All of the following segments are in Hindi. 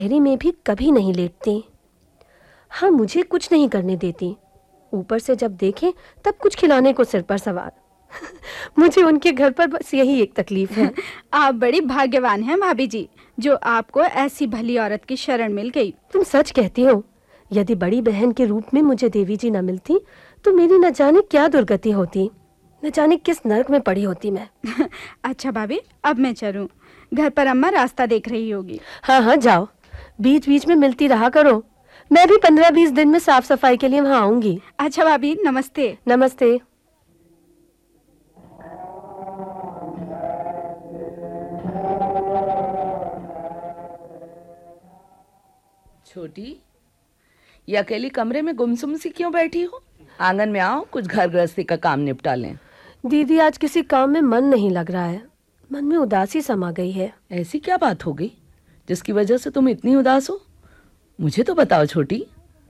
शहरी में भी कभी नहीं लेटती। हाँ, मुझे कुछ नहीं करने देती। ऊपर से जब देखें तब कुछ खिलाने को सिर पर सवार। मुझे उनके घर पर बस यही एक तकलीफ है। आप बड़ी भाग्यवान हैं भाभी जी, जो आपको ऐसी भली औरत की शरण मिल गई। तुम सच कहती हो। यदि बड़ी बहन के रूप में मुझे देवी जी न मिलती तो मेरी न जाने क्या दुर्गति होती, न जाने किस नर्क में पड़ी होती मैं। अच्छा भाभी, अब मैं चलूं। घर पर अम्मा रास्ता देख रही होगी। हाँ हाँ, जाओ। बीच बीच में मिलती रहा करो। मैं भी 15-20 दिन में साफ सफाई के लिए वहाँ आऊंगी। अच्छा भाभी, नमस्ते। नमस्ते। छोटी, ये अकेली कमरे में गुमसुम सी क्यों बैठी हो? आंगन में आओ, कुछ घर गृहस्थी का काम निपटा लें। दीदी, आज किसी काम में मन नहीं लग रहा है। मन में उदासी समा गई है। ऐसी क्या बात हो गई जिसकी वजह से तुम इतनी उदास हो? मुझे तो बताओ छोटी।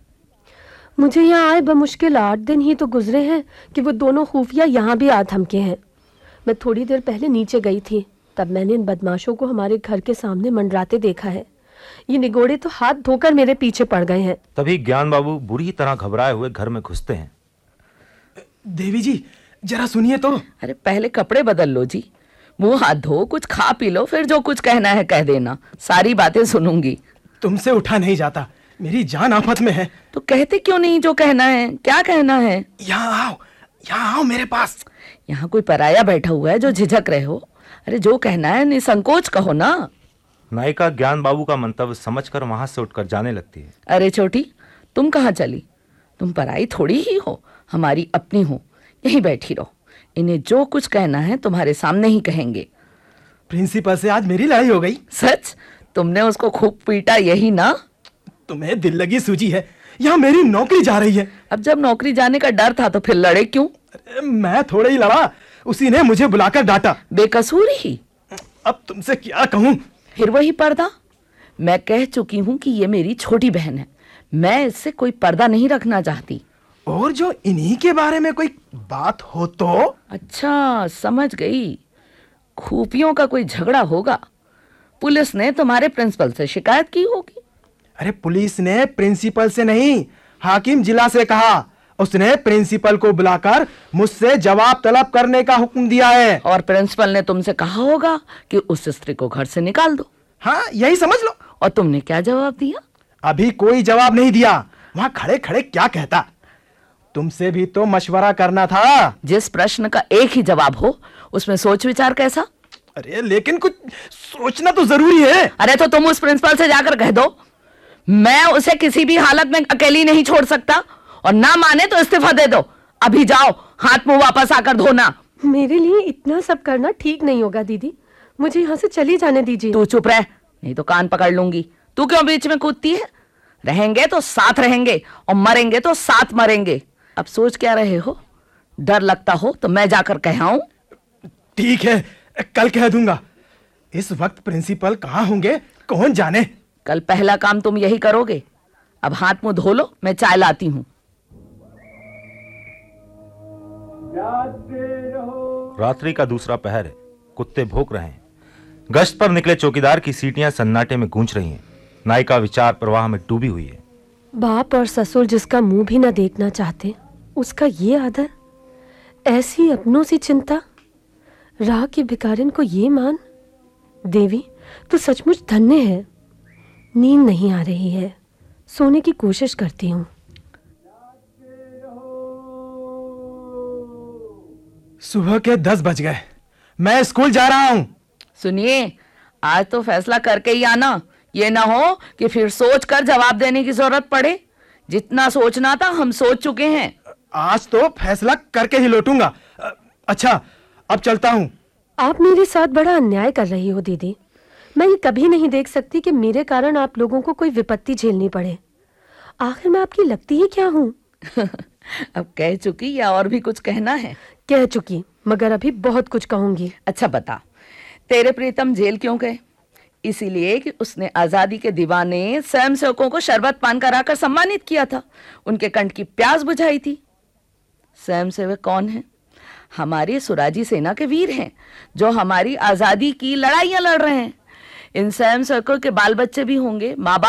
मुझे यहाँ आए बमुश्किल 8 दिन ही तो गुजरे हैं कि वो दोनों खुफिया यहाँ भी आ थमके हैं। मैं थोड़ी देर पहले नीचे गई थी, तब मैंने इन बदमाशों को हमारे घर के सामने मंडराते देखा है। ये निगोड़े तो हाथ धोकर मेरे पीछे पड़ गए हैं। तभी ज्ञान बाबू बुरी तरह घबराए हुए घर में घुसते हैं। देवी जी, जरा सुनिए तो। अरे पहले कपड़े बदल लो जी, मुंह हाथ धो, कुछ खा पी लो, फिर जो कुछ कहना है कह देना। सारी बातें सुनूंगी। तुमसे उठा नहीं जाता, मेरी जान आफत में है। तो कहते क्यों नहीं जो कहना है? क्या कहना है? यहाँ आओ मेरे पास। यहाँ कोई पराया बैठा हुआ है जो झिझक रहे हो? अरे जो कहना है निसंकोच कहो ना। नायिका ज्ञान बाबू का मंतव्य समझकर वहां से उठकर जाने लगती है। अरे छोटी, तुम कहाँ चली? तुम पराई थोड़ी ही हो, हमारी अपनी हो। यहीं बैठी रहो, इन्हें जो कुछ कहना है तुम्हारे सामने ही कहेंगे। प्रिंसिपल से आज मेरी लड़ाई हो गई। सच? तुमने उसको खूब पीटा, यही ना? तुम्हें दिल लगी सूझी है, यहाँ मेरी नौकरी जा रही है। अब जब नौकरी जाने का डर था तो फिर लड़े क्यों? मैं थोड़े ही लड़ा, उसी ने मुझे बुलाकर डांटा। बेकसूर ही। अब तुमसे क्या कहूँ? फिर वही पर्दा। मैं कह चुकी हूँ कि ये मेरी छोटी बहन है, मैं इससे कोई पर्दा नहीं रखना चाहती। और जो इन्हीं के बारे में कोई बात हो तो? अच्छा, समझ गई। खूपियों का कोई झगड़ा होगा। पुलिस ने तुम्हारे प्रिंसिपल से शिकायत की होगी। अरे पुलिस ने प्रिंसिपल से नहीं, हाकिम जिला से कहा। उसने प्रिंसिपल को बुलाकर मुझसे जवाब तलब करने का हुक्म दिया है। और प्रिंसिपल ने तुमसे कहा होगा कि उस स्त्री को घर से निकाल दो। हाँ, यही समझ लो। और तुमने क्या जवाब दिया? अभी कोई जवाब नहीं दिया। वहां खड़े खड़े क्या कहता? तुमसे भी तो मशवरा करना था। जिस प्रश्न का एक ही जवाब हो उसमें सोच विचार कैसा? अरे लेकिन कुछ सोचना तो जरूरी है। अरे तो तुम उस प्रिंसिपल से जाकर कह दो, मैं उसे किसी भी हालत में अकेली नहीं छोड़ सकता, और ना माने तो इस्तीफा दे दो। अभी जाओ, हाथ मुंह वापस आकर धोना। मेरे लिए इतना सब करना ठीक नहीं होगा दीदी, मुझे यहाँ से चली जाने दीजिए। तू चुप रह, नहीं तो कान पकड़ लूंगी। तू क्यों बीच में कूदती है? रहेंगे तो साथ रहेंगे और मरेंगे तो साथ मरेंगे। अब सोच क्या रहे हो? डर लगता हो तो मैं जाकर कह आऊं? ठीक है, कल कह दूंगा। इस वक्त प्रिंसिपल कहाँ होंगे कौन जाने। कल पहला काम तुम यही करोगे। अब हाथ मुंह धो लो, मैं चाय लाती हूँ। रात्रि का दूसरा पहर है। कुत्ते भौंक रहे हैं। गश्त पर निकले चौकीदार की सीटियां सन्नाटे में गूंज रही हैं। नायिका विचार प्रवाह में डूबी हुई है। बाप और ससुर जिसका मुंह भी न देखना चाहते, उसका ये आदर, ऐसी अपनों से चिंता, राह की भिखारिन को ये मान। देवी, तू सचमुच धन्य है। नींद नहीं आ रही है, सोने की कोशिश करती हूँ। सुबह के 10 बज गए, मैं स्कूल जा रहा हूँ। सुनिए, आज तो फैसला करके ही आना, ये ना हो कि फिर सोच कर जवाब देने की जरूरत पड़े। जितना सोचना था हम सोच चुके हैं। आज तो फैसला करके ही लौटूंगा। अच्छा, अब चलता हूँ। आप मेरे साथ बड़ा अन्याय कर रही हो दीदी। मैं ये कभी नहीं देख सकती कि मेरे कारण आप लोगों को कोई विपत्ति झेलनी पड़े। आखिर मैं आपकी लगती ही क्या हूँ? अब कह चुकी या और भी कुछ कहना है? कह चुकी, मगर अभी बहुत कुछ कहूंगी। अच्छा बता, तेरे प्रीतम जेल क्यों गए? इसीलिए कि उसने आजादी के दीवाने स्वयं सेवकों को शरबत पान कराकर सम्मानित किया था, उनके कंठ की प्यास बुझाई थी। स्वयं सेवक कौन है? हमारी सुराजी सेना के वीर हैं, जो हमारी आजादी की लड़ाइयां लड़ रहे हैं। इन स्वयंसेवकों के बाल बच्चे भी होंगे, माँ